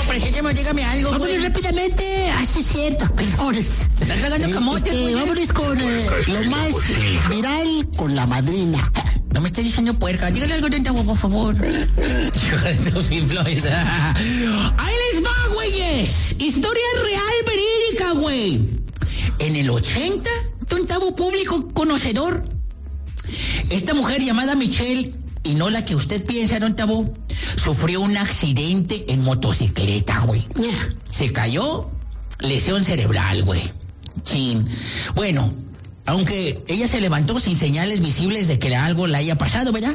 presénteme, dígame algo, güey. Vámonos rápidamente. Sí, es cierto, perdón. Está tragando camote, güey. Vámonos con lo más viral con la madrina. No me estés diciendo puerca. Dígale algo de Tabo, por favor. Ahí les va, güeyes. Historia real, verídica, güey. En el 80, Don Tabo, público conocedor. Esta mujer llamada Michelle, y no la que usted piensa, Don Tabo, sufrió un accidente en motocicleta, güey. Se cayó, lesión cerebral, güey. Chin. Bueno, aunque ella se levantó sin señales visibles de que algo le haya pasado, ¿verdad?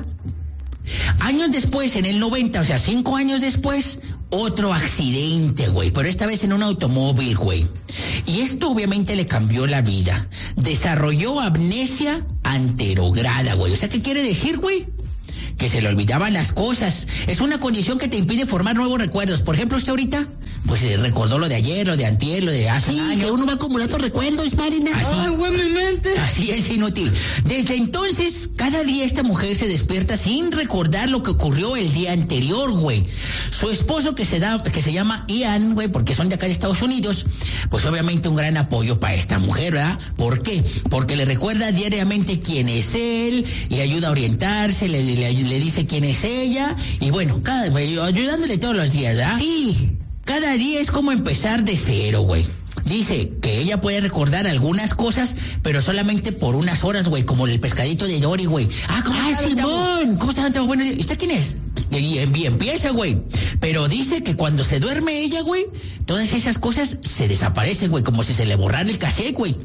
Años después, en el 90, o sea, 5 años después, otro accidente, güey, pero esta vez en un automóvil, güey. Y esto obviamente le cambió la vida. Desarrolló amnesia anterograda, güey. O sea, ¿qué quiere decir, güey? Que se le olvidaban las cosas. Es una condición que te impide formar nuevos recuerdos. Por ejemplo, usted ahorita, pues recordó lo de ayer, lo de antier, lo de hace años. Que uno va acumulando recuerdos, Marina. Así, güey, mi mente. Así es, inútil. Desde entonces, cada día esta mujer se despierta sin recordar lo que ocurrió el día anterior, güey. Su esposo, que se llama Ian, güey, porque son de acá de Estados Unidos, pues obviamente un gran apoyo para esta mujer, ¿verdad? ¿Por qué? Porque le recuerda diariamente quién es él, le ayuda a orientarse, le dice quién es ella, y bueno, ayudándole todos los días, ¿verdad? Sí. Cada día es como empezar de cero, güey. Dice que ella puede recordar algunas cosas, pero solamente por unas horas, güey, como el pescadito de Dory, güey. ¿Cómo está, Simón? ¿Cómo está, Bueno, ¿y usted quién es? Y empieza, güey. Pero dice que cuando se duerme ella, güey, todas esas cosas se desaparecen, güey, como si se le borrara el cassette, güey.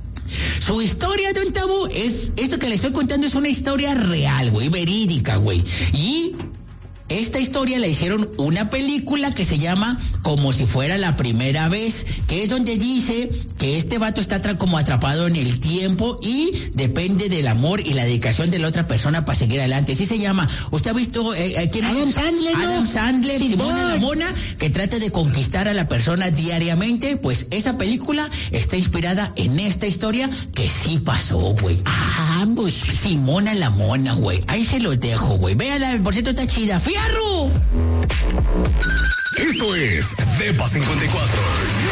Su historia, Don Tabo, esto que le estoy contando es una historia real, güey, verídica, güey. Y esta historia la hicieron una película que se llama Como si fuera la primera vez, que es donde dice que este vato está como atrapado en el tiempo y depende del amor y la dedicación de la otra persona para seguir adelante. Sí se llama. ¿Usted ha visto quién Adam es? Sandler, ¿no? Adam Sandler, Simona la Mona, que trata de conquistar a la persona diariamente. Pues esa película está inspirada en esta historia que sí pasó, güey. Ambos. Simona la Mona, güey. Ahí se lo dejo, güey. Véala, por cierto está chida. ¡Fierro! Esto es Depa 54.